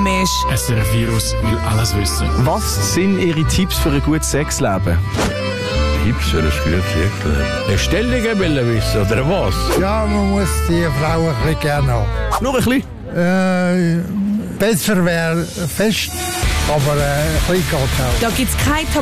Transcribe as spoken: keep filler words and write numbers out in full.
daheim ist. S R F Virus will alles wissen. Was sind Ihre Tipps für ein gutes Sexleben? Tipps für ein gutes Sexleben? Bestellungen will wissen, oder was? Ja, man muss die Frau ein bisschen gerne haben. Nur ein bisschen? Äh, besser wäre fest, aber äh, ein bisschen geht auch. Da gibt es keine